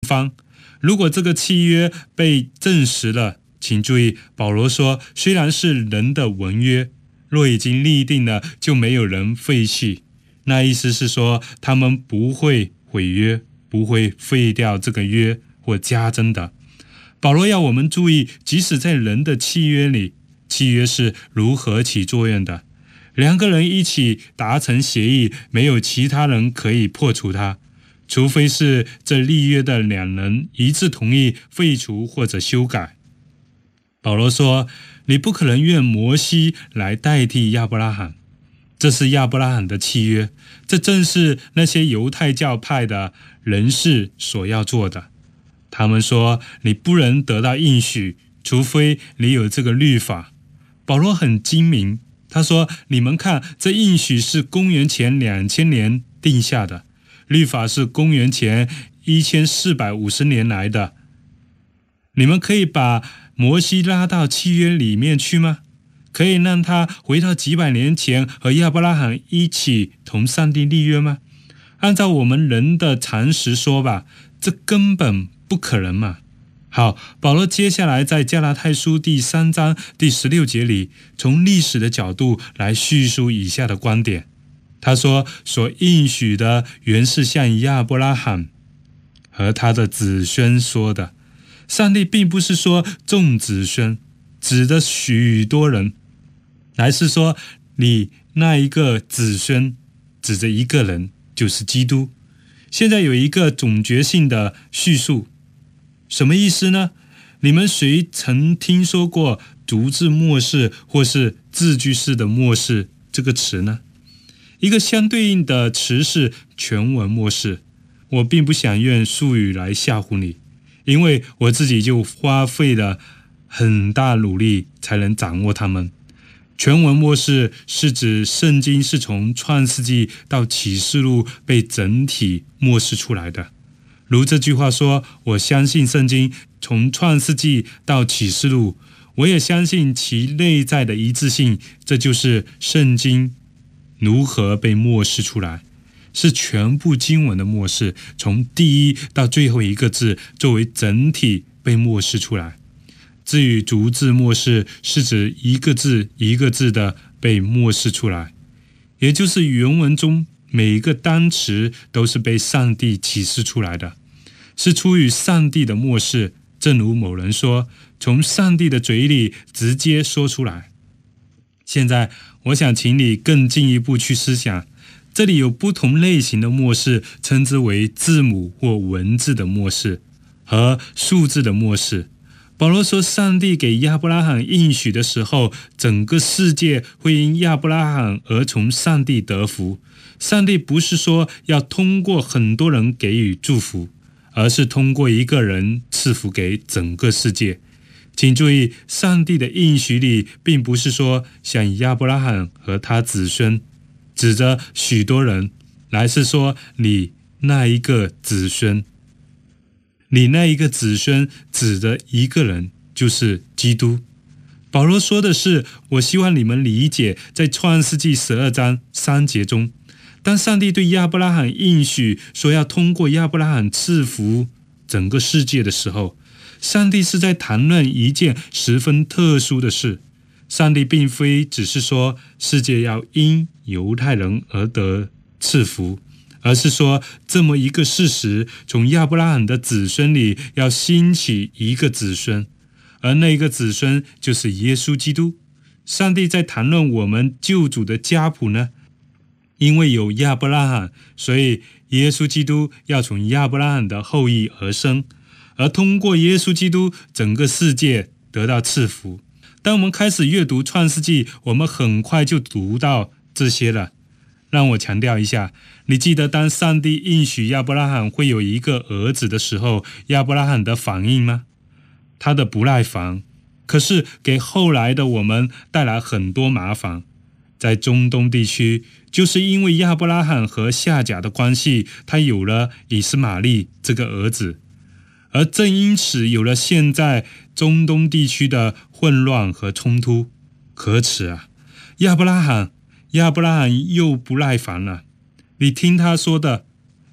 方。如果这个契约被证实了，请注意，保罗说，虽然是人的文约，若已经立定了，就没有人废弃。那意思是说，他们不会毁约，不会废掉这个约或加增的。保罗要我们注意，即使在人的契约里，契约是如何起作用的。两个人一起达成协议，没有其他人可以破除它，除非是这立约的两人一致同意废除或者修改。保罗说，你不可能用摩西来代替亚伯拉罕，这是亚伯拉罕的契约，这正是那些犹太教派的人士所要做的。他们说，你不能得到应许，除非你有这个律法。保罗很精明，他说，你们看，这应许是公元前2000年定下的，律法是公元前1450年来的。你们可以把摩西拉到契约里面去吗？可以让他回到几百年前和亚伯拉罕一起同上帝立约吗？按照我们人的常识说吧，这根本不可能嘛。好，保罗接下来在加拉太书第3章第16节里，从历史的角度来叙述以下的观点。他说，所应许的原是向亚伯拉罕和他的子孙说的。上帝并不是说众子孙，指的许多人，乃是说你那一个子孙指着一个人，就是基督。现在有一个总结性的叙述，什么意思呢？你们谁曾听说过逐字默示或是字句式的默示这个词呢？一个相对应的词是全文默示。我并不想用术语来吓唬你，因为我自己就花费了很大努力才能掌握它们。全文默示是指圣经是从创世纪到启示录被整体默示出来的。如这句话说，我相信圣经从创世纪到启示录，我也相信其内在的一致性，这就是圣经如何被默示出来，是全部经文的默示，从第一到最后一个字作为整体被默示出来。至于逐字默示，是指一个字一个字的被默示出来，也就是原文中每一个单词都是被上帝启示出来的，是出于上帝的默示，正如某人说，从上帝的嘴里直接说出来。现在我想请你更进一步去思想，这里有不同类型的默示，称之为字母或文字的默示和数字的默示。保罗说，上帝给亚伯拉罕应许的时候，整个世界会因亚伯拉罕而从上帝得福。上帝不是说要通过很多人给予祝福，而是通过一个人赐福给整个世界。请注意，上帝的应许里并不是说像亚伯拉罕和他子孙，指着许多人，乃是说你那一个子孙。你那一个子孙指着一个人，就是基督。保罗说的是，我希望你们理解，在创世纪12章3节中，当上帝对亚伯拉罕应许说要通过亚伯拉罕赐福整个世界的时候，上帝是在谈论一件十分特殊的事。上帝并非只是说世界要因犹太人而得赐福，而是说这么一个事实，从亚伯拉罕的子孙里要兴起一个子孙，而那个子孙就是耶稣基督。上帝在谈论我们救主的家谱呢，因为有亚伯拉罕，所以耶稣基督要从亚伯拉罕的后裔而生，而通过耶稣基督，整个世界得到赐福。当我们开始阅读创世纪，我们很快就读到这些了。让我强调一下，你记得当上帝应许亚伯拉罕会有一个儿子的时候，亚伯拉罕的反应吗？他的不耐烦，可是给后来的我们带来很多麻烦。在中东地区，就是因为亚伯拉罕和夏甲的关系，他有了以斯玛利这个儿子，而正因此有了现在中东地区的混乱和冲突。可耻啊！亚伯拉罕又不耐烦了。你听他说的，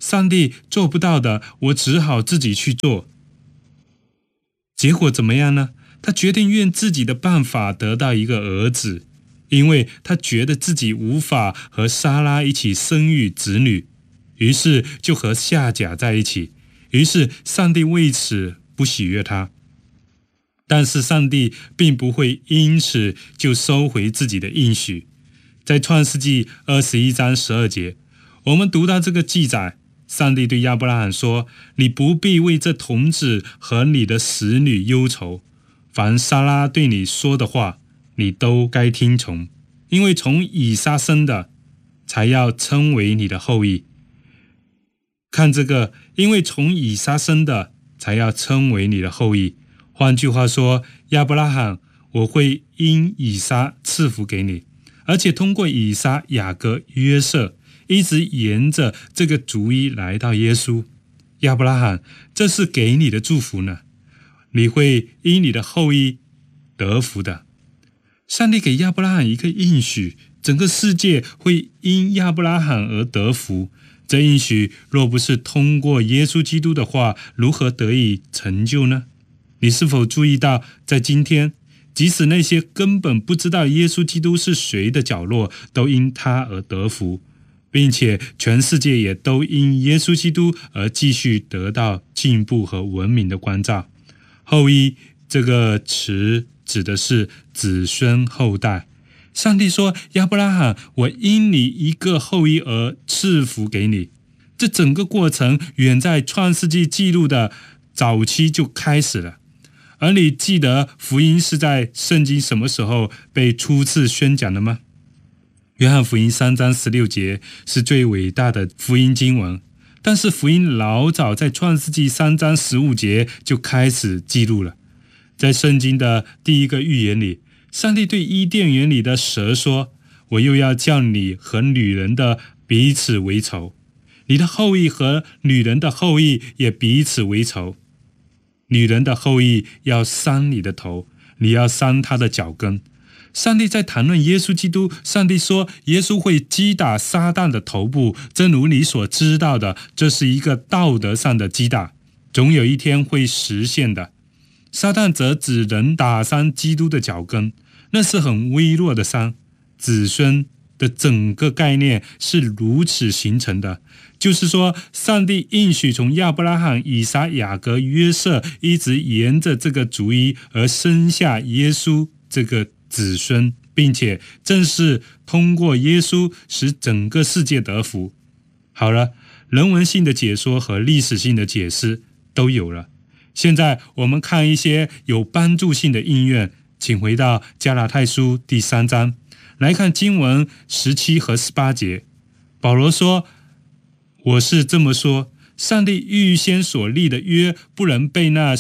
上帝做不到的，我只好自己去做。结果怎么样呢？他决定用自己的办法得到一个儿子，因为他觉得自己无法和撒拉一起生育子女，于是就和夏甲在一起。于是上帝为此不喜悦他。但是上帝并不会因此就收回自己的应许。在创世纪21章12节，我们读到这个记载，上帝对亚伯拉罕说，你不必为这童子和你的使女忧愁，凡撒拉对你说的话，你都该听从，因为从以撒生的才要称为你的后裔。看这个，因为从以撒生的才要称为你的后裔。换句话说，亚伯拉罕，我会因以撒赐福给你，而且通过以撒、雅各、约瑟，一直沿着这个族裔来到耶稣。亚伯拉罕，这是给你的祝福呢，你会因你的后裔得福的。上帝给亚伯拉罕一个应许，整个世界会因亚伯拉罕而得福。这应许若不是通过耶稣基督的话，如何得以成就呢？你是否注意到，在今天，即使那些根本不知道耶稣基督是谁的角落，都因他而得福，并且全世界也都因耶稣基督而继续得到进步和文明的光照。后裔这个词指的是子孙后代。上帝说，亚伯拉罕，我因你一个后裔而赐福给你。这整个过程远在创世纪记录的早期就开始了。而你记得福音是在圣经什么时候被初次宣讲的吗？约翰福音3章16节是最伟大的福音经文，但是福音老早在创世纪3章15节就开始记录了。在圣经的第一个预言里，上帝对伊甸园里的蛇说，我又要叫你和女人的彼此为仇，你的后裔和女人的后裔也彼此为仇。女人的后裔要伤你的头，你要伤她的脚跟。上帝在谈论耶稣基督，上帝说耶稣会击打撒旦的头部，正如你所知道的，这是一个道德上的击打，总有一天会实现的。撒旦则只能打伤基督的脚跟，那是很微弱的伤。子孙的整个概念是如此形成的，就是说，上帝应许从亚伯拉罕、以撒、雅各、约瑟一直沿着这个族裔而生下耶稣这个子孙，并且正是通过耶稣使整个世界得福。好了，人文性的解说和历史性的解释都有了，现在我们看一些有帮助性的应用，请回到加拉太书第3章，来看经文17和18节。保罗说，我是这么说，上帝预先所立的约不能被那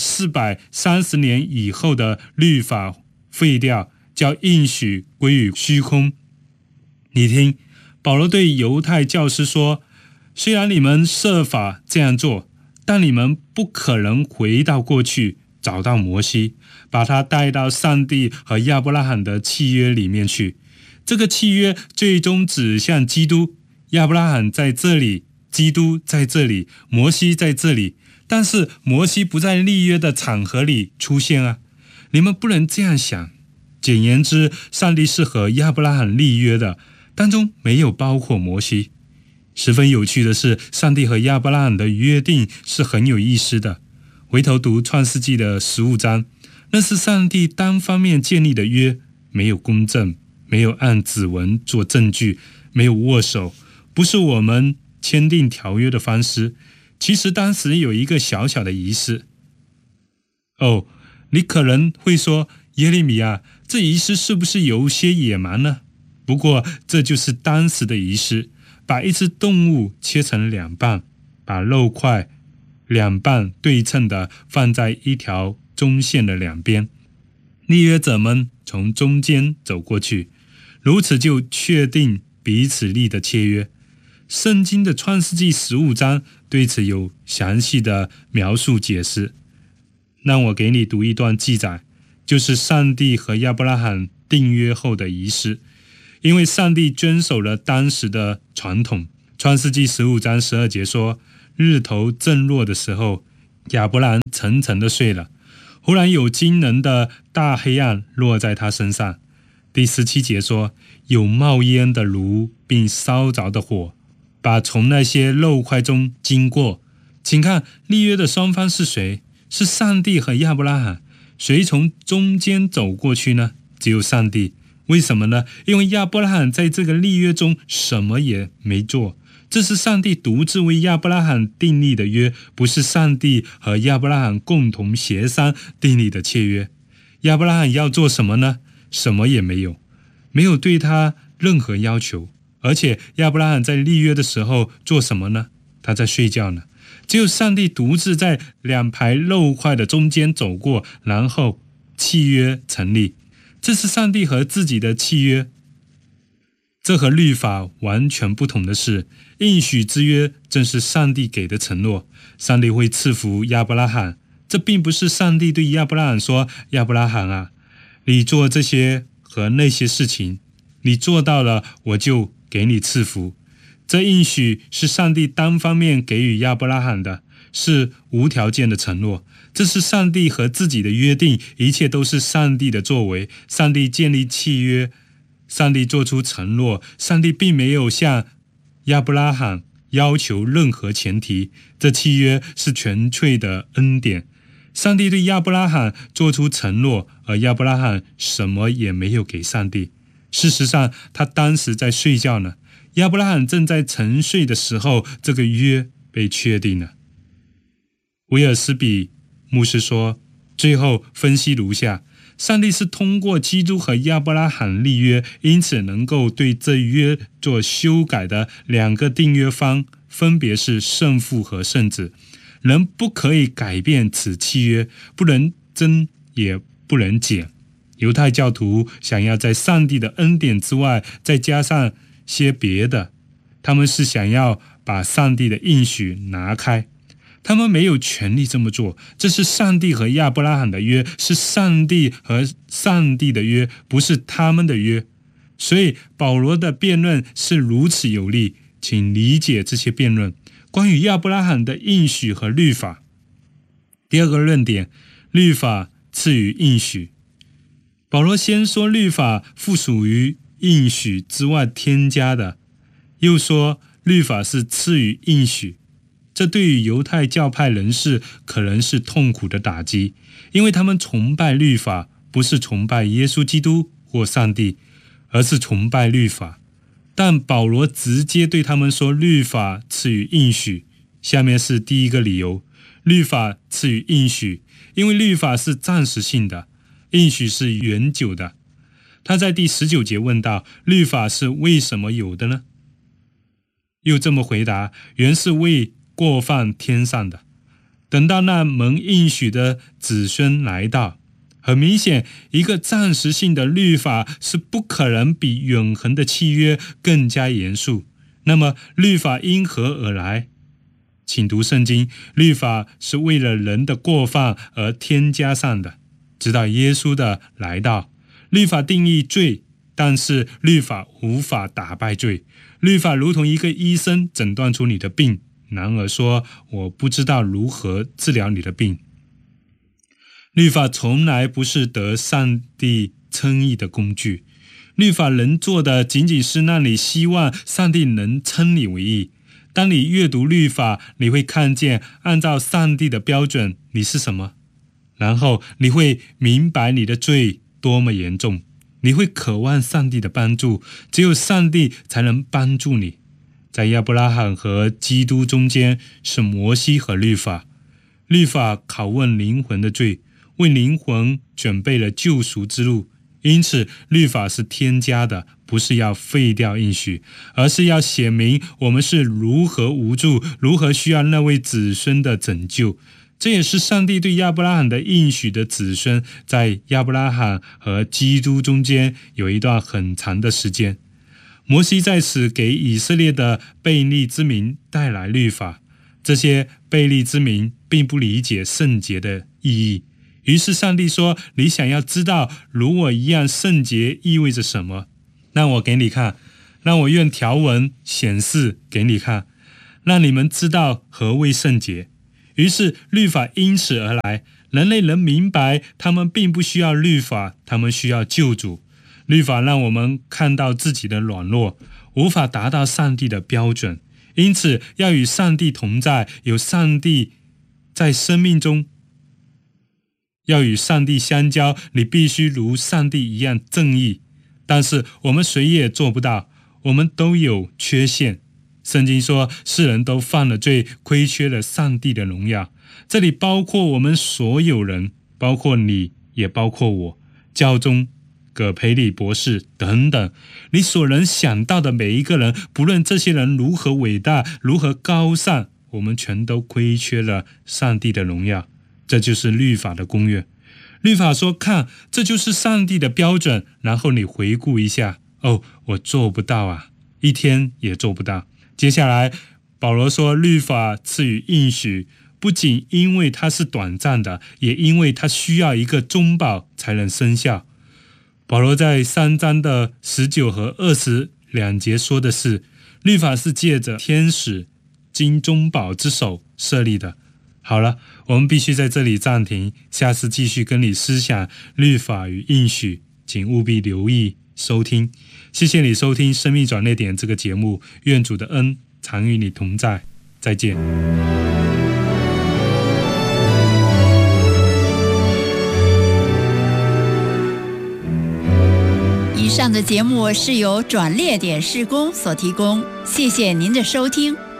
430年以后的律法废掉，叫应许归于虚空。你听，保罗对犹太教师说，虽然你们设法这样做，但你们不可能回到过去找到摩西，把他带到上帝和亚伯拉罕的契约里面去。这个契约最终指向基督，亚伯拉罕在这里，基督在这里，摩西在这里，但是摩西不在立约的场合里出现啊！你们不能这样想。简言之，上帝是和亚伯拉罕立约的，当中没有包括摩西。十分有趣的是，上帝和亚伯拉罕的约定是很有意思的。回头读创世纪的15章，那是上帝单方面建立的约，没有公证，没有按指纹做证据，没有握手，不是我们签订条约的方式。其实当时有一个小小的仪式。你可能会说，耶利米啊，这仪式是不是有些野蛮呢？不过这就是当时的仪式，把一只动物切成2半，把肉块2半对称的放在一条中线的2边，立约者们从中间走过去，如此就确定彼此立的契约。圣经的创世纪15章对此有详细的描述解释。让我给你读一段记载，就是上帝和亚伯拉罕订约后的仪式。因为上帝遵守了当时的传统，创世纪15章12节说， 日头正落的时候，亚伯兰沉沉的睡了。忽然有惊人的大黑暗落在他身上。第17节说，有冒烟的炉并烧着的火，把从那些肉块中经过。请看立约的双方是谁？是上帝和亚伯拉罕。谁从中间走过去呢？只有上帝。为什么呢？因为亚伯拉罕在这个立约中什么也没做，这是上帝独自为亚伯拉罕订立的约，不是上帝和亚伯拉罕共同协商订立的契约。亚伯拉罕要做什么呢？什么也没有，没有对他任何要求。而且亚伯拉罕在立约的时候做什么呢？他在睡觉呢。只有上帝独自在两排肉块的中间走过，然后契约成立。这是上帝和自己的契约。这和律法完全不同的是，应许之约正是上帝给的承诺，上帝会赐福亚伯拉罕。这并不是上帝对亚伯拉罕说，亚伯拉罕啊，你做这些和那些事情，你做到了，我就给你赐福。这应许是上帝单方面给予亚伯拉罕的，是无条件的承诺。这是上帝和自己的约定，一切都是上帝的作为。上帝建立契约，上帝做出承诺，上帝并没有向亚伯拉罕要求任何前提。这契约是纯粹的恩典。上帝对亚伯拉罕做出承诺，而亚伯拉罕什么也没有给上帝。事实上，他当时在睡觉呢。亚伯拉罕正在沉睡的时候，这个约被确定了。威尔斯比牧师说，最后分析如下：上帝是通过基督和亚伯拉罕立约，因此能够对这约做修改的两个订约方分别是圣父和圣子。人不可以改变此契约，不能增也不能减。犹太教徒想要在上帝的恩典之外再加上些别的，他们是想要把上帝的应许拿开。他们没有权利这么做，这是上帝和亚伯拉罕的约，是上帝和上帝的约，不是他们的约。所以保罗的辩论是如此有力，请理解这些辩论。关于亚伯拉罕的应许和律法。第二个论点，律法次于应许。保罗先说律法附属于应许之外添加的，又说律法是次于应许。这对于犹太教派人士可能是痛苦的打击，因为他们崇拜律法，不是崇拜耶稣基督或上帝，而是崇拜律法。但保罗直接对他们说，律法次于应许。下面是第一个理由，律法次于应许，因为律法是暂时性的，应许是永久的。他在第19节问道，律法是为什么有的呢？又这么回答，原是为过犯天上的，等到那蒙应许的子孙来到。很明显，一个暂时性的律法是不可能比永恒的契约更加严肃。那么律法因何而来？请读圣经，律法是为了人的过犯而添加上的，直到耶稣的来到。律法定义罪，但是律法无法打败罪。律法如同一个医生诊断出你的病，然而说我不知道如何治疗你的病。律法从来不是得上帝称义的工具，律法能做的仅仅是让你希望上帝能称你为义。当你阅读律法，你会看见按照上帝的标准你是什么，然后你会明白你的罪多么严重，你会渴望上帝的帮助，只有上帝才能帮助你。在亚伯拉罕和基督中间是摩西和律法，律法拷问灵魂的罪，为灵魂准备了救赎之路。因此律法是添加的，不是要废掉应许，而是要写明我们是如何无助，如何需要那位子孙的拯救。这也是上帝对亚伯拉罕的应许的子孙，在亚伯拉罕和基督中间有一段很长的时间。摩西在此给以色列的悖逆之民带来律法，这些悖逆之民并不理解圣洁的意义。于是上帝说，你想要知道如我一样圣洁意味着什么，让我给你看，让我用条文显示给你看。 让你们知道何谓圣洁。于是律法因此而来，人类能明白他们并不需要律法，他们需要救主。律法让我们看到自己的软弱，无法达到上帝的标准，因此要与上帝同在，有上帝在生命中，要与上帝相交，你必须如上帝一样正义。但是我们谁也做不到，我们都有缺陷。圣经说世人都犯了罪，亏缺了上帝的荣耀。这里包括我们所有人，包括你，也包括我，教宗葛培理博士等等，你所能想到的每一个人，不论这些人如何伟大，如何高尚，我们全都亏缺了上帝的荣耀。这就是律法的公约。律法说，看，这就是上帝的标准，然后你回顾一下，我做不到啊，一天也做不到。接下来保罗说，律法赐予应许，不仅因为它是短暂的，也因为它需要一个中保才能生效。保罗在3章的19和22节说的是，律法是借着天使经中保之手设立的。好了，我们必须在这里暂停，下次继续跟你思想律法与应许，请务必留意收听。谢谢你收听生命转捩点这个节目，愿主的恩常与你同在，再见。 以上的节目是由转捩点事工所提供，谢谢您的收听。